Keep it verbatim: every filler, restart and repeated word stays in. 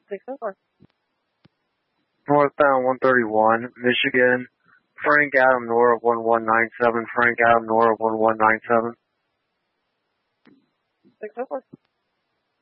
six oh four. Northbound one thirty-one, Michigan. Frank Adam Nora one one nine seven. Frank Adam Nora one one nine seven. six oh four.